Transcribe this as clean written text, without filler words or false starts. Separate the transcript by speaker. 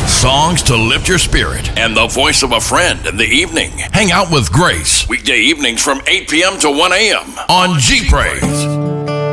Speaker 1: songs to lift your spirit, and the voice of a friend in the evening. Hang out with Grace, weekday evenings from 8 p.m. to 1 a.m. on G Praise.